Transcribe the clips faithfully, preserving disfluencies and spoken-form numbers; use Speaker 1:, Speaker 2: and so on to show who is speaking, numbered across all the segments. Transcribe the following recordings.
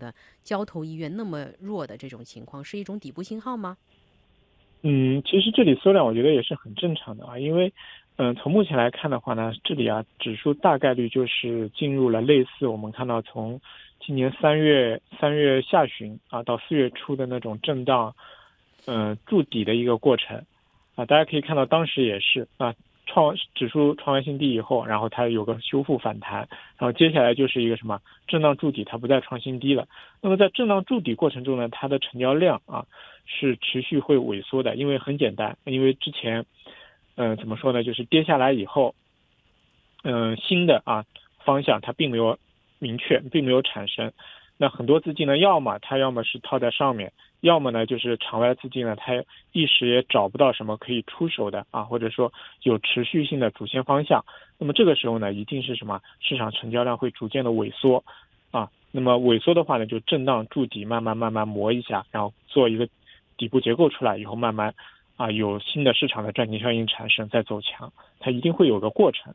Speaker 1: 的交投意愿那么弱的这种情况，是一种底部信号吗？
Speaker 2: 嗯，其实这里缩量我觉得也是很正常的啊，因为，嗯、从目前来看的话呢，这里啊指数大概率就是进入了类似我们看到从今年三月三月下旬啊到四月初的那种震荡，嗯、筑底的一个过程啊，大家可以看到当时也是啊。创指数创完新低以后，然后它有个修复反弹，然后接下来就是一个什么震荡筑底，它不再创新低了。那么在震荡筑底过程中呢，它的成交量啊是持续会萎缩的，因为很简单，因为之前，嗯、呃，怎么说呢，就是跌下来以后，嗯、呃，新的啊方向它并没有明确，并没有产生。那很多资金呢，要么它要么是套在上面，要么呢就是场外资金呢，它一时也找不到什么可以出手的啊，或者说有持续性的主线方向。那么这个时候呢，一定是什么？市场成交量会逐渐的萎缩啊。那么萎缩的话呢，就震荡筑底，慢慢慢慢磨一下，然后做一个底部结构出来以后，慢慢啊有新的市场的赚钱效应产生，再走强，它一定会有个过程。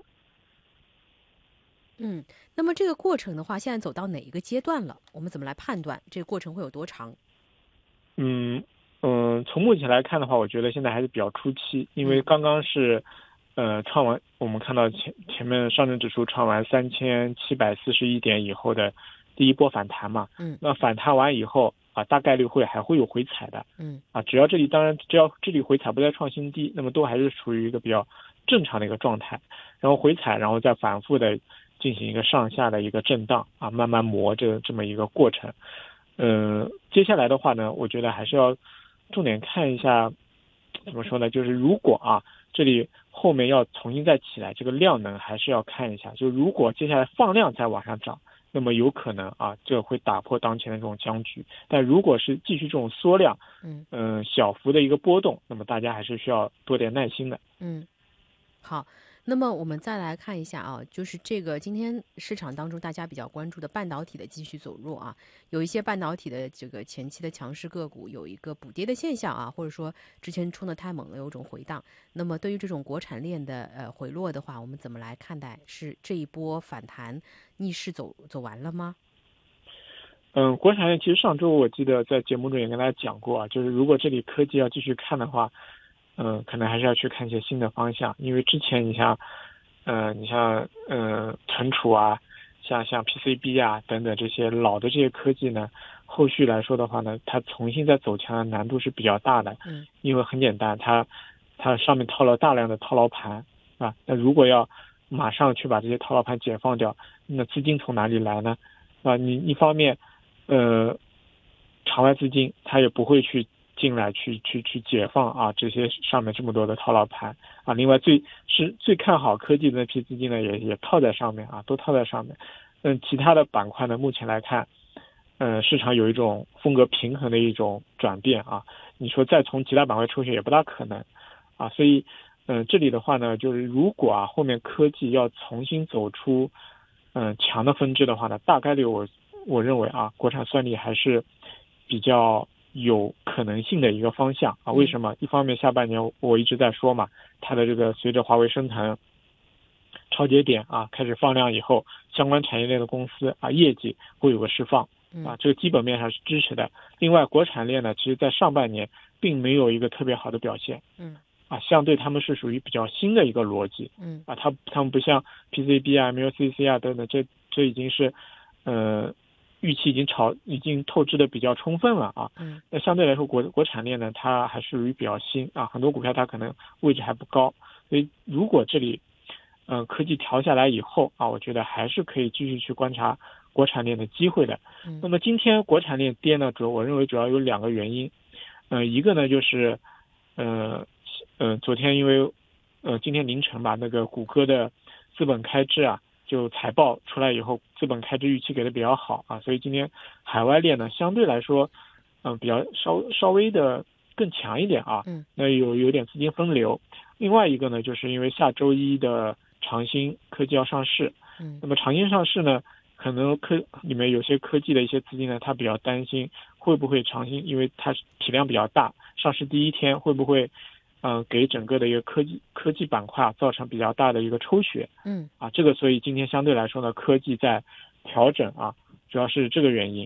Speaker 1: 嗯，那么这个过程的话，现在走到哪一个阶段了？我们怎么来判断这个过程会有多长？
Speaker 2: 嗯嗯，从目前来看的话，我觉得现在还是比较初期，因为
Speaker 1: 嗯
Speaker 2: 刚刚是，呃，创完我们看到前前面上证指数创完三千七百四十一点以后的第一波反弹嘛，
Speaker 1: 嗯
Speaker 2: 那反弹完以后啊，大概率会还会有回踩的，
Speaker 1: 嗯
Speaker 2: 啊，只要这里当然只要这里回踩不再创新低，那么都还是处于一个比较正常的一个状态，然后回踩，然后再反复的进行一个上下的一个震荡啊，慢慢磨这这么一个过程。嗯，接下来的话呢，我觉得还是要重点看一下，怎么说呢？就是如果啊，这里后面要重新再起来，这个量能还是要看一下。就如果接下来放量再往上涨，那么有可能啊，这会打破当前的这种僵局。但如果是继续这种缩量，
Speaker 1: 嗯
Speaker 2: 嗯，小幅的一个波动，那么大家还是需要多点耐心的。
Speaker 1: 嗯。好，那么我们再来看一下啊，就是这个今天市场当中大家比较关注的半导体的继续走弱啊，有一些半导体的这个前期的强势个股有一个补跌的现象啊，或者说之前冲的太猛了，有种回荡。那么对于这种国产链的呃回落的话，我们怎么来看待？是这一波反弹逆势走走完了吗？
Speaker 2: 嗯，国产链其实上周我记得在节目中也跟大家讲过啊，就是如果这里科技要继续看的话，嗯，可能还是要去看一些新的方向，因为之前你像，呃，你像呃存储啊，像像 P C B 啊等等这些老的这些科技呢，后续来说的话呢，它重新再走强的难度是比较大的，
Speaker 1: 嗯
Speaker 2: 因为很简单，它它上面套了大量的套牢盘啊，那如果要马上去把这些套牢盘解放掉，那资金从哪里来呢？啊，你一方面呃，场外资金它也不会去进来去去去解放啊这些上面这么多的套牢盘啊。另外最是最看好科技的那批资金呢，也也套在上面啊，都套在上面。嗯，其他的板块呢，目前来看，呃，市场有一种风格平衡的一种转变啊。你说再从其他板块抽血也不大可能啊。所以，嗯、呃，这里的话呢，就是如果啊后面科技要重新走出嗯、呃、强的分支的话呢，大概率我。我认为啊，国产算力还是比较有可能性的一个方向啊。为什么？一方面下半年我一直在说嘛，它的这个随着华为升腾、超节点啊开始放量以后，相关产业链的公司啊业绩会有个释放啊，这个基本面上是支持的。另外，国产链呢，其实在上半年并没有一个特别好的表现，
Speaker 1: 嗯
Speaker 2: 啊，相对他们是属于比较新的一个逻辑，
Speaker 1: 嗯
Speaker 2: 啊，它他们不像 P C B 啊、M L C C 啊等等，这这已经是，呃。预期已经炒已经透支的比较充分了啊，
Speaker 1: 嗯
Speaker 2: 那相对来说国国产链呢，它还是属于比较新啊，很多股票它可能位置还不高，所以如果这里，嗯、呃，科技调下来以后啊，我觉得还是可以继续去观察国产链的机会的。
Speaker 1: 嗯
Speaker 2: 那么今天国产链跌呢，主要我认为主要有两个原因，呃，一个呢就是，呃，呃，昨天因为，呃，今天凌晨吧，那个谷歌的资本开支啊。就财报出来以后，资本开支预期给的比较好啊，所以今天海外链呢相对来说，嗯、呃，比较稍稍微的更强一点啊。
Speaker 1: 嗯，
Speaker 2: 那有有点资金分流。另外一个呢，就是因为下周一的长兴科技要上市，
Speaker 1: 嗯，
Speaker 2: 那么长兴上市呢，可能科里面有些科技的一些资金呢，他比较担心会不会长兴，因为它体量比较大，上市第一天会不会。嗯、呃，给整个的一个科技科技板块啊造成比较大的一个抽血，
Speaker 1: 嗯
Speaker 2: 啊，这个所以今天相对来说呢，科技在调整啊，主要是这个原因。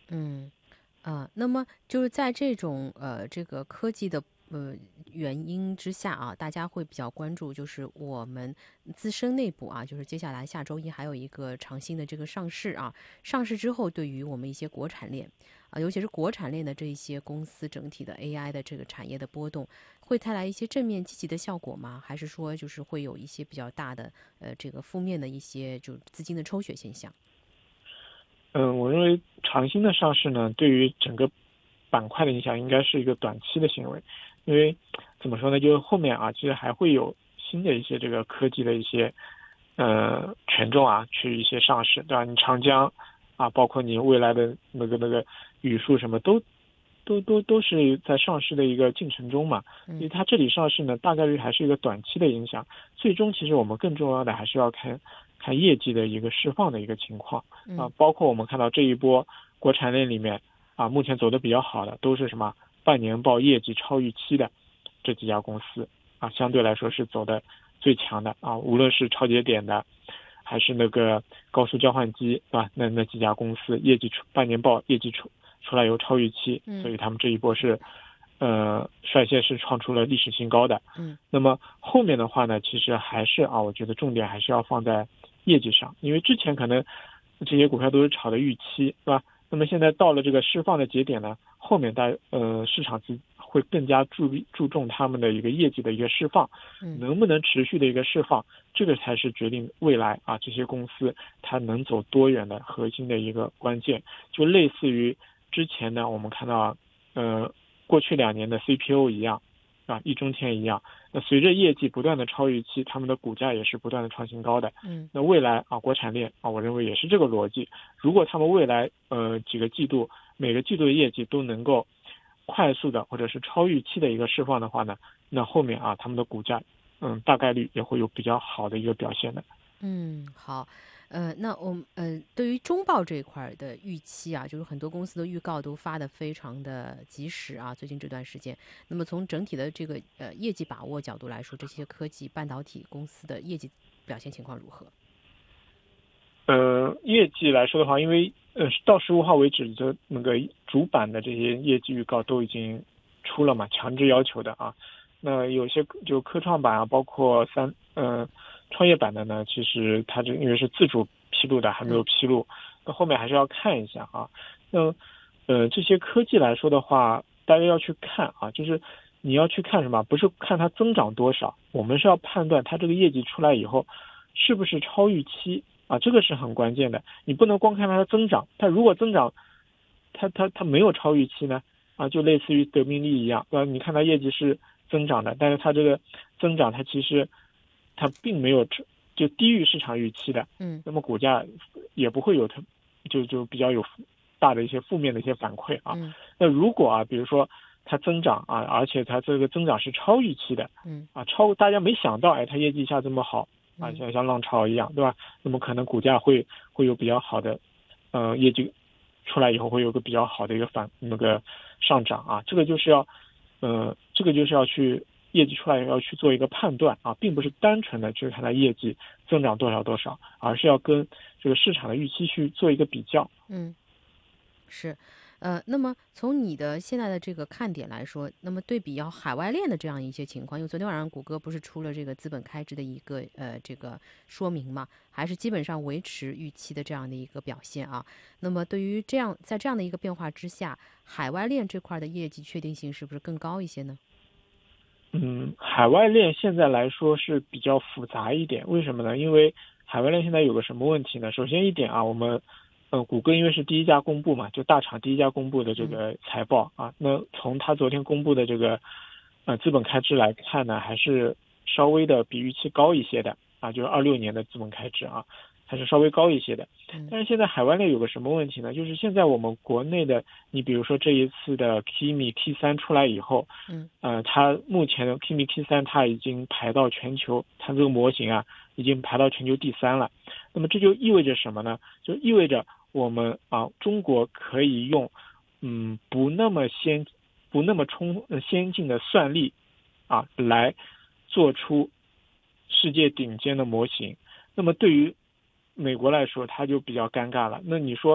Speaker 1: 嗯，啊，那么就是在这种呃这个科技的呃原因之下啊，大家会比较关注，就是我们自身内部啊，就是接下来下周一还有一个长兴的这个上市啊，上市之后对于我们一些国产链啊，尤其是国产链的这一些公司整体的 A I 的这个产业的波动，会带来一些正面积极的效果吗？还是说就是会有一些比较大的呃这个负面的一些就资金的抽血现象？
Speaker 2: 嗯，我认为长兴的上市呢，对于整个板块的影响应该是一个短期的行为，因为怎么说呢，就是后面啊，其实还会有新的一些这个科技的一些呃权重啊，去一些上市，对吧？你长江啊，包括你未来的那个那个语数什么都都都都是在上市的一个进程中嘛，所以它这里上市呢，大概率还是一个短期的影响，最终其实我们更重要的还是要看看业绩的一个释放的一个情况啊，包括我们看到这一波国产类里面啊，目前走的比较好的都是什么半年报业绩超预期的这几家公司啊，相对来说是走的最强的啊，无论是超节点的，还是那个高速交换机啊，那那几家公司业绩出半年报业绩出出来有超预期，所以他们这一波是呃率先是创出了历史新高的。
Speaker 1: 嗯，
Speaker 2: 那么后面的话呢，其实还是啊，我觉得重点还是要放在业绩上，因为之前可能这些股票都是炒的预期，是吧？那么现在到了这个释放的节点呢，后面大呃市场资会更加注力注重他们的一个业绩的一个释放，能不能持续的一个释放，这个才是决定未来啊这些公司它能走多远的核心的一个关键。就类似于之前呢，我们看到呃过去两年的 C P O 一样啊，一中天一样，那随着业绩不断的超预期，他们的股价也是不断的创新高的。
Speaker 1: 嗯，
Speaker 2: 那未来啊，国产链啊，我认为也是这个逻辑。如果他们未来呃几个季度每个季度的业绩都能够快速的或者是超预期的一个释放的话呢，那后面啊他们的股价嗯大概率也会有比较好的一个表现的。
Speaker 1: 嗯，好，呃，那我们呃，对于中报这一块儿的预期啊，就是很多公司的预告都发的非常的及时啊，最近这段时间。那么从整体的这个呃业绩把握角度来说，这些科技半导体公司的业绩表现情况如何？
Speaker 2: 呃，业绩来说的话，因为呃到十五号为止，就那个主板的这些业绩预告都已经出了嘛，强制要求的啊。那有些就科创板啊，包括三呃创业板的呢，其实它这因为是自主披露的，还没有披露，那后面还是要看一下啊。那呃这些科技来说的话，大家要去看啊，就是你要去看什么？不是看它增长多少，我们是要判断它这个业绩出来以后是不是超预期。啊，这个是很关键的，你不能光看它的增长，它如果增长，它它它没有超预期呢，啊，就类似于德明利一样，对吧？你看它业绩是增长的，但是它这个增长它其实它并没有就低于市场预期的，
Speaker 1: 嗯，
Speaker 2: 那么股价也不会有它就就比较有大的一些负面的一些反馈啊。
Speaker 1: 嗯，
Speaker 2: 那如果啊，比如说它增长啊，而且它这个增长是超预期的，
Speaker 1: 嗯，
Speaker 2: 啊，超大家没想到，哎，它业绩一下这么好。啊，像像浪潮一样，对吧？那么可能股价会会有比较好的，呃，业绩出来以后会有个比较好的一个反那个上涨啊。这个就是要，呃，这个就是要去业绩出来要去做一个判断啊，并不是单纯的去看它业绩增长多少多少，而是要跟这个市场的预期去做一个比较。
Speaker 1: 嗯，是。呃，那么从你的现在的这个看点来说，那么对比要海外链的这样一些情况，因为昨天晚上谷歌不是出了这个资本开支的一个呃这个说明嘛，还是基本上维持预期的这样的一个表现啊。那么对于这样在这样的一个变化之下，海外链这块的业绩确定性是不是更高一些呢？
Speaker 2: 嗯，海外链现在来说是比较复杂一点，为什么呢？因为海外链现在有个什么问题呢？首先一点啊，我们呃，谷歌因为是第一家公布嘛，就大厂第一家公布的这个财报啊，那从他昨天公布的这个呃资本开支来看呢，还是稍微的比预期高一些的啊，就是二六年的资本开支啊，还是稍微高一些的。但是现在海外链有个什么问题呢？就是现在我们国内的，你比如说这一次的 K I M I K 三出来以后，
Speaker 1: 嗯，
Speaker 2: 呃，它目前的 K I M I K 三它已经排到全球，它这个模型啊已经排到全球第三了。那么这就意味着什么呢？就意味着我们啊，中国可以用嗯不那么先不那么冲先进的算力啊来做出世界顶尖的模型。那么对于美国来说，它就比较尴尬了。那你说，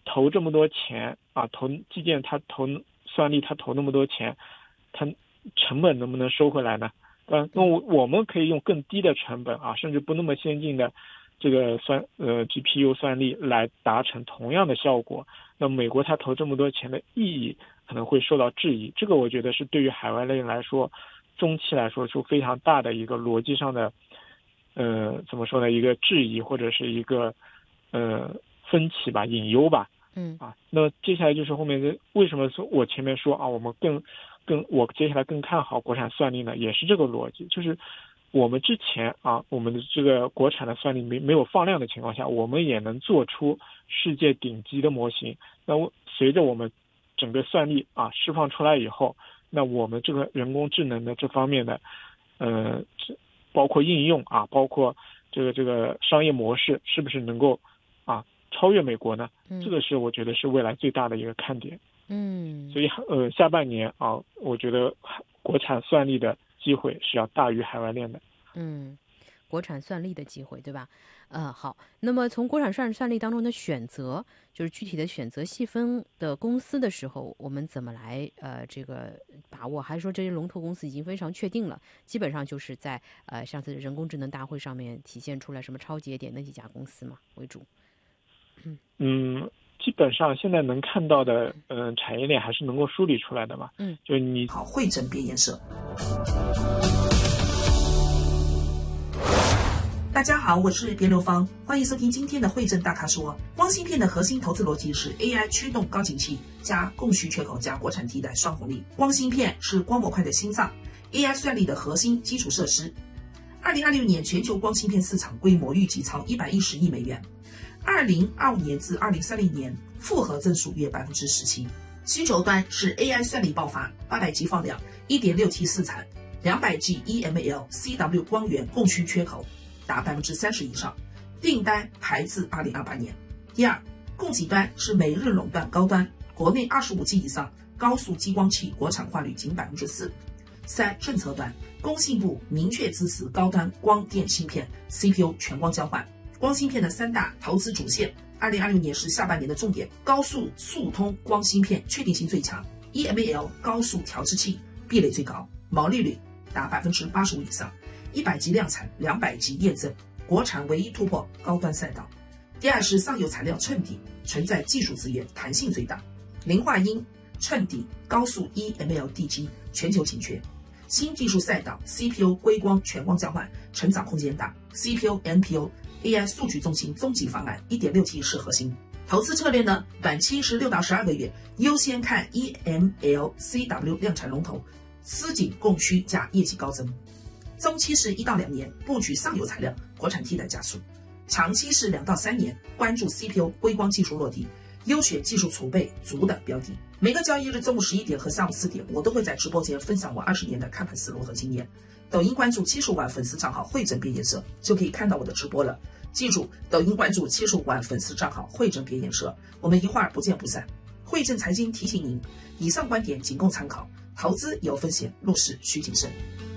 Speaker 2: 投这么多钱啊，投基建它投算力它投那么多钱，它成本能不能收回来呢？嗯，那我我们可以用更低的成本啊，甚至不那么先进的这个算呃 G P U 算力来达成同样的效果。那美国它投这么多钱的意义可能会受到质疑，这个我觉得是对于海外类来说，中期来说是非常大的一个逻辑上的，呃，怎么说呢？一个质疑或者是一个呃分歧吧，隐忧吧。
Speaker 1: 嗯
Speaker 2: 啊，那接下来就是后面的为什么说我前面说啊，我们更更我接下来更看好国产算力呢？也是这个逻辑，就是我们之前啊，我们的这个国产的算力没没有放量的情况下，我们也能做出世界顶级的模型。那随着我们整个算力啊释放出来以后，那我们这个人工智能的这方面的，呃，包括应用啊，包括这个这个商业模式，是不是能够啊超越美国呢？这个是我觉得是未来最大的一个看点。
Speaker 1: 嗯，
Speaker 2: 所以呃，下半年啊，我觉得国产算力的机会是要大于海外链的。
Speaker 1: 嗯，国产算力的机会，对吧？呃，好。那么从国产算算力当中的选择，就是具体的选择细分的公司的时候，我们怎么来呃这个把握？还是说这些龙头公司已经非常确定了？基本上就是在呃上次人工智能大会上面体现出来什么超节点那几家公司嘛为主。
Speaker 2: 嗯嗯。基本上现在能看到的，嗯、呃，产业链还是能够梳理出来的嘛。
Speaker 1: 嗯，
Speaker 2: 就你
Speaker 3: 好，汇整编研社。大家好，我是边流芳，欢迎收听今天的汇整大咖说。光芯片的核心投资逻辑是 A I 驱动高景气加供需缺口加国产替代双红利。光芯片是光模块的心脏 ，A I 算力的核心基础设施。二零二六年全球光芯片市场规模预计超一百一十亿美元。二零二五年至二零三零年复合增速约 百分之十七。 需求端是 A I 算力爆发，八百 G 放量 一点六 T 试产，两百 G E M L C W 光源供需缺口达 百分之三十 以上，订单排至二零二八年。第二，供给端是美日垄断高端，国内 二十五 G 以上高速激光器国产化率仅 百分之四。 三，政策端，工信部明确支持高端光电芯片 C P U 全光交换。光芯片的三大投资主线，二零二六年是下半年的重点。高速速通光芯片确定性最强 ，E M L 高速调制器壁垒最高，毛利率达 百分之八十五 以上，一百 G 量产，两百 G 验证，国产唯一突破高端赛道。第二是上游材料衬底，存在技术资源，弹性最大，磷化铟衬底高速 E M L D G 全球紧缺。新技术赛道 C P U 硅光全光交换成长空间大， C P U N P U A I 数据中心终极方案 一点六 T 是核心。投资策略呢，短期是六到十二个月，优先看 E M L C W 量产龙头，吃紧供需加业绩高增。中期是一到两年，布局上游材料，国产替代加速。长期是两到三年，关注 C P U 硅光技术落地，优选技术储备足的标的。每个交易日中午十一点和下午四点，我都会在直播间分享我二十年的看盘思路和经验。抖音关注七十五万粉丝账号汇整编研社，就可以看到我的直播了。记住，抖音关注七十五万粉丝账号汇整编研社，我们一会儿不见不散。汇整财经提醒您，以上观点仅供参考，投资有风险，入市需谨慎。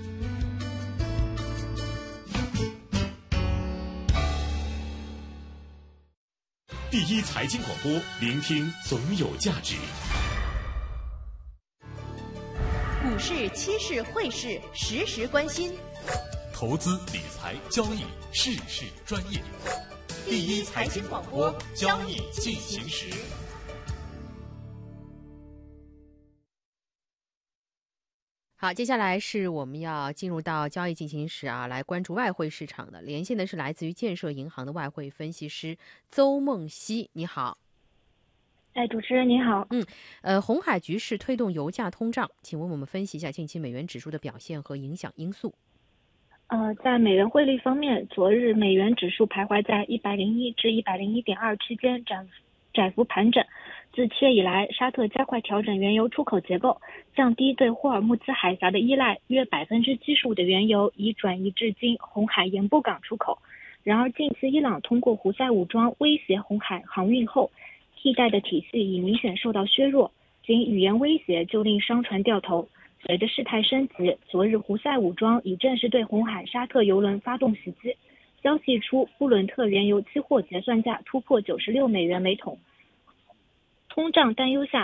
Speaker 4: 第一财经广播，聆听总有价值。
Speaker 5: 股市、期市、汇市，时时关心。
Speaker 4: 投资理财交易，事事专业。第一财经广播，交易进行时。
Speaker 1: 好，接下来是我们要进入到交易进行时啊，来关注外汇市场的。连线的是来自于建设银行的外汇分析师邹梦溪，你好。
Speaker 6: 哎，主持人你好。
Speaker 1: 嗯，呃，红海局势推动油价通胀，请问我们分析一下近期美元指数的表现和影响因素。
Speaker 6: 呃，在美元汇率方面，昨日美元指数徘徊在一百零一至一百零一点二区间窄窄幅盘整。自七月以来，沙特加快调整原油出口结构，降低对霍尔木兹海峡的依赖，约百分之七十五的原油已转移至今红海盐布港出口。然而，近期伊朗通过胡塞武装威胁红海航运后，替代的体系已明显受到削弱，仅语言威胁就令商船掉头。随着事态升级，昨日胡塞武装已正式对红海沙特油轮发动袭击。消息出，布伦特原油期货结算价突破九十六美元每桶。 通胀担忧下，